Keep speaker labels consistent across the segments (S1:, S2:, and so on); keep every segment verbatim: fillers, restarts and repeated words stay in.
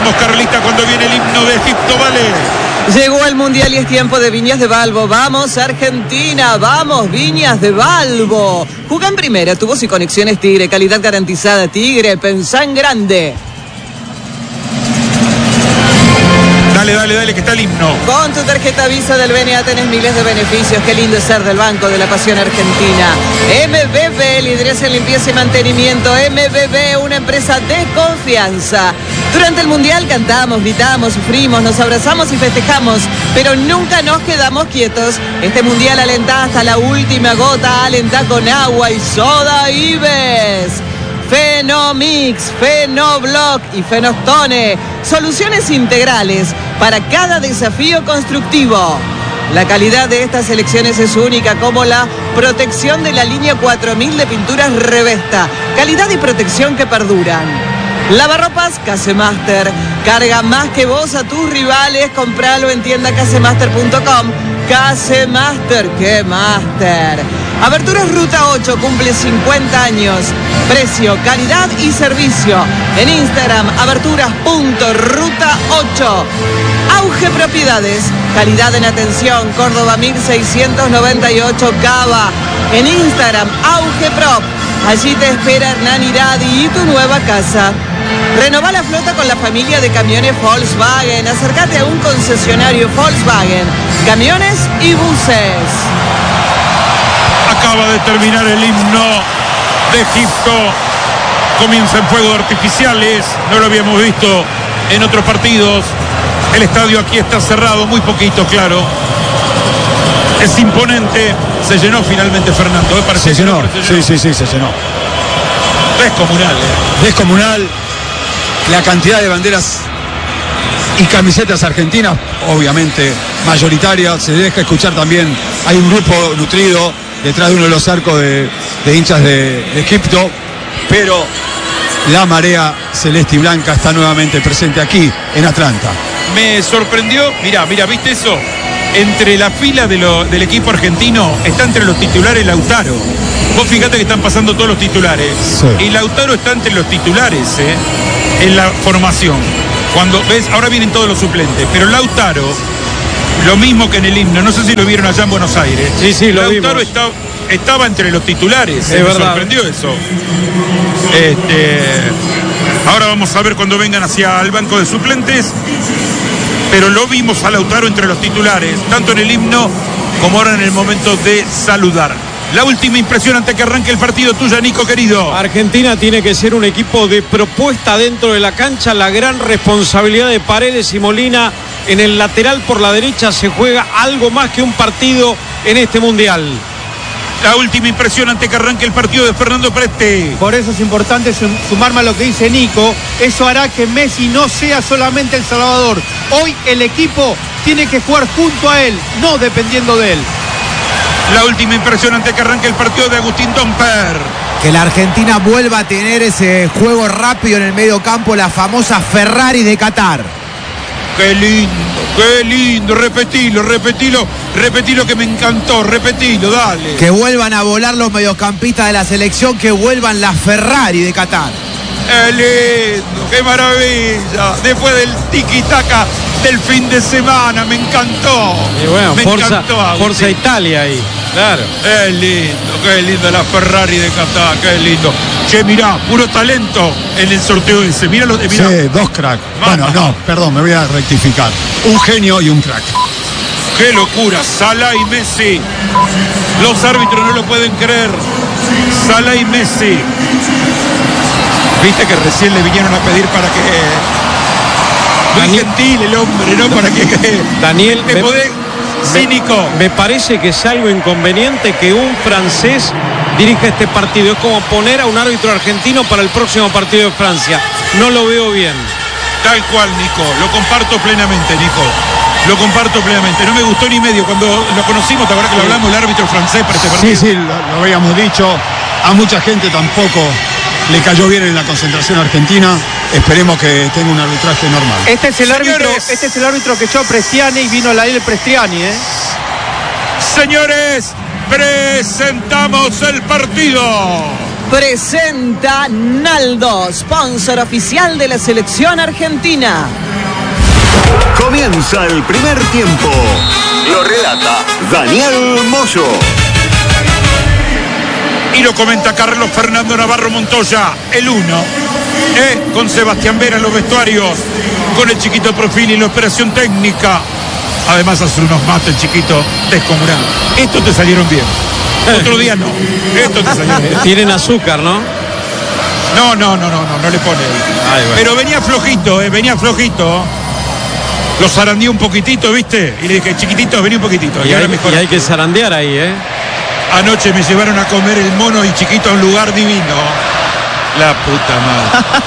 S1: Somos carlistas cuando viene el himno de Egipto, vale.
S2: Llegó el Mundial y es tiempo de Viñas de Balbo. Vamos Argentina, vamos Viñas de Balbo. Juega en primera, tubos y conexiones Tigre, calidad garantizada Tigre, pensá en grande.
S1: Dale, dale, dale, que está el himno.
S2: Con tu tarjeta Visa del B N A tenés miles de beneficios. Qué lindo es ser del Banco de la Pasión Argentina. M B B, líderes en limpieza y mantenimiento. M B B, una empresa de confianza. Durante el Mundial cantamos, gritamos, sufrimos, nos abrazamos y festejamos, pero nunca nos quedamos quietos. Este Mundial alentá hasta la última gota, alentá con agua y soda Ives. Fenomix, Fenoblock y Fenostone. Soluciones integrales para cada desafío constructivo. La calidad de estas selecciones es única, como la protección de la línea cuatro mil de pinturas Revesta. Calidad y protección que perduran. Lavarropas Casemaster. Carga más que vos a tus rivales. Compralo en tienda casemaster punto com. Casemaster, ¡qué máster! Aberturas Ruta ocho cumple cincuenta años. Precio, calidad y servicio. En Instagram, aberturas punto ruta ocho. Auge Propiedades. Calidad en atención. Córdoba mil seiscientos noventa y ocho Cava. En Instagram, Auge Prop. Allí te espera Hernán Iradi y tu nueva casa. Renová la flota con la familia de camiones Volkswagen. Acércate a un concesionario Volkswagen. Camiones y buses.
S1: Acaba de terminar el himno de Egipto. Comienzan fuegos artificiales. No lo habíamos visto en otros partidos. El estadio aquí está cerrado, muy poquito, claro. Es imponente. Se llenó finalmente, Fernando. ¿eh?
S3: Se llenó. Se llenó. Sí, sí, sí, se llenó.
S1: Descomunal. ¿eh?
S3: Descomunal. La cantidad de banderas y camisetas argentinas, obviamente mayoritaria. Se deja escuchar también. Hay un grupo nutrido detrás de uno de los arcos de, de hinchas de, de Egipto, pero la marea celeste y blanca está nuevamente presente aquí en Atlanta.
S1: Me sorprendió, mira, mira, ¿viste eso? Entre la fila de lo, del equipo argentino está entre los titulares Lautaro. Vos fíjate que están pasando todos los titulares. Sí. Y Lautaro está entre los titulares, ¿eh? En la formación. Cuando ves, ahora vienen todos los suplentes, pero Lautaro, lo mismo que en el himno, no sé si lo vieron allá en Buenos Aires.
S3: Sí, sí, lo
S1: Lautaro
S3: vimos.
S1: Está, estaba entre los titulares,
S3: es
S1: me
S3: verdad.
S1: sorprendió eso. Este, ahora vamos a ver cuando vengan hacia el banco de suplentes, pero lo vimos a Lautaro entre los titulares, tanto en el himno como ahora en el momento de saludar. La última impresión antes que arranque el partido tuya, Nico, querido.
S4: Argentina tiene que ser un equipo de propuesta dentro de la cancha. La gran responsabilidad de Paredes y Molina en el lateral por la derecha. Se juega algo más que un partido en este Mundial.
S1: La última impresión antes que arranque el partido de Fernando Preste.
S5: Por eso es importante sumarme a lo que dice Nico. Eso hará que Messi no sea solamente el salvador. Hoy el equipo tiene que jugar junto a él, no dependiendo de él.
S1: La última impresión antes que arranque el partido de Agustín Domper.
S6: Que la Argentina vuelva a tener ese juego rápido en el medio campo, la famosa Ferrari de Qatar.
S1: Qué lindo, qué lindo, repetilo, repetilo, repetilo que me encantó, repetilo, dale.
S6: Que vuelvan a volar los mediocampistas de la selección, que vuelvan la Ferrari de Qatar.
S1: Qué lindo, qué maravilla. Después del tiki-taka del fin de semana, me encantó.
S4: Y bueno,
S1: me
S4: Forza,
S1: encantó,
S4: Forza Italia ahí, claro.
S1: Qué lindo, qué lindo la Ferrari de Qatar, qué lindo. Che, mirá, puro talento en el sorteo ese. Mirá lo de mirá.
S3: Sí, dos cracks. Bueno, no, perdón, me voy a rectificar. Un genio y un crack.
S1: Qué locura, Salah y Messi. Los árbitros no lo pueden creer. Salah y Messi. Viste que recién le vinieron a pedir para que... Muy
S4: Daniel,
S1: gentil el hombre, ¿no? Para que...
S4: Daniel,
S1: me,
S4: me,
S1: podés, cínico.
S4: Me, me parece que es algo inconveniente que un francés dirija este partido. Es como poner a un árbitro argentino para el próximo partido de Francia. No lo veo bien.
S1: Tal cual, Nico. Lo comparto plenamente, Nico. Lo comparto plenamente. No me gustó ni medio. Cuando lo conocimos, ¿te acuerdas que lo hablamos? El árbitro francés para este partido.
S3: Sí, sí, lo, lo habíamos dicho. A mucha gente tampoco le cayó bien en la concentración argentina. Esperemos que tenga un arbitraje normal.
S5: Este es el árbitro, este es el árbitro que echó Prestiani y vino la L Prestiani, ¿eh?
S1: Señores, presentamos el partido.
S2: presenta Naldo, sponsor oficial de la selección argentina.
S7: Comienza el primer tiempo. Lo relata Daniel Moyo.
S1: Y lo comenta Carlos Fernando Navarro Montoya, el uno. ¿eh? Con Sebastián Vera en los vestuarios, con el chiquito Profili en la operación técnica. Además hace unos mates el chiquito descomunal. Estos te salieron bien. Otro día no. Estos te salieron bien.
S4: Tienen azúcar, ¿no?
S1: No, no, no, no, no, no le pone.
S4: Ay, bueno.
S1: Pero venía flojito, eh, venía flojito. Lo zarandeó un poquitito, ¿viste? Y le dije, chiquitito, vení un poquitito.
S4: Y,
S1: y
S4: hay,
S1: ahora mejor.
S4: y hay que zarandear ahí, ¿eh?
S1: Anoche me llevaron a comer el mono y chiquito a un lugar divino. La puta madre.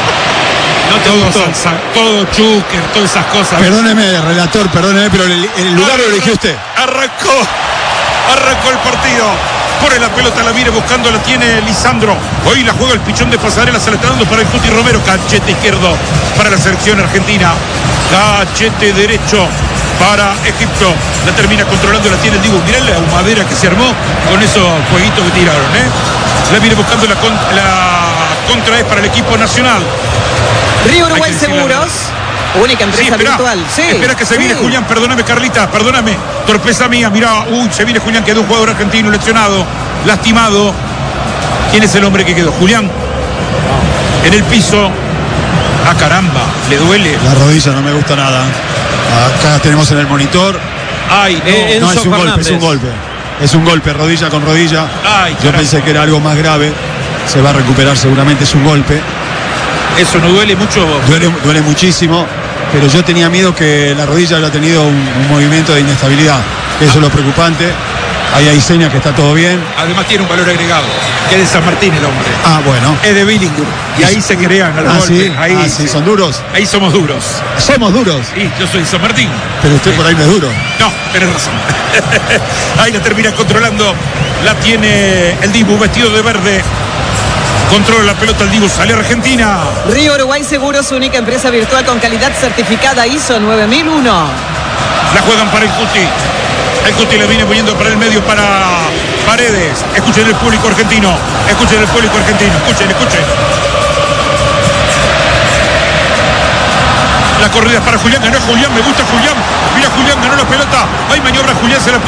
S1: No te todo salsa, todo chúquer, todas esas cosas.
S3: Perdóneme, relator, perdóneme, pero el, el lugar lo eligió usted.
S1: Arrancó, arrancó el partido. Pone la pelota, la mire buscando, la tiene Lisandro. Hoy la juega el pichón de Pasarela, se la está dando para el Cuti Romero. Cachete izquierdo para la selección argentina. Cachete derecho para Egipto. La termina controlando, la tiene el Dibu. Mirá la humadera que se armó con esos jueguitos que tiraron, ¿eh? La viene buscando, la, con, la contra es para el equipo nacional.
S2: Río Uruguay Seguros, única empresa
S1: sí, espera,
S2: virtual. Sí,
S1: espera que se
S2: sí.
S1: viene Julián, perdóname Carlita, perdóname. Torpeza mía, mirá, uy, se viene Julián, quedó un jugador argentino lesionado, lastimado. ¿Quién es el hombre que quedó? Julián. En el piso. Ah, caramba, le duele.
S3: La rodilla no me gusta nada. Acá tenemos en el monitor.
S1: Ay, no.
S4: Eh,
S3: No,
S4: Enzo
S3: es un golpe,
S4: Fernández.
S3: es un golpe. Es un golpe, rodilla con rodilla.
S1: Ay,
S3: Yo
S1: caramba.
S3: pensé que era algo más grave. Se va a recuperar seguramente, es un golpe.
S1: Eso no duele mucho.
S3: Duele, duele muchísimo, pero yo tenía miedo que la rodilla haya tenido un, un movimiento de inestabilidad. Eso
S1: Ah.
S3: es lo preocupante. Ahí hay señas que está todo bien.
S1: Además tiene un valor agregado. Que es de San Martín el hombre.
S3: Ah, bueno.
S1: Es de Billingham. Y ahí se crean a los
S3: Ah,
S1: golpes.
S3: sí,
S1: Ahí,
S3: ah, sí, son duros.
S1: ahí somos duros.
S3: Somos duros,
S1: Sí, yo soy de San Martín.
S3: pero usted por ahí no es duro.
S1: No, tenés razón. Ahí la termina controlando. La tiene el Dibu vestido de verde. Controla la pelota el Dibu. Sale Argentina.
S2: Río Uruguay Seguros, única empresa virtual con calidad certificada I S O nueve mil uno.
S1: La juegan para el Cuti. El Cuti la viene poniendo para el medio para Paredes. Escuchen el público argentino. Escuchen el público argentino. Escuchen, escuchen. La corrida es para Julián. Ganó Julián. Me gusta Julián. Mira Julián. Ganó la pelota. Hay maniobra. Julián se la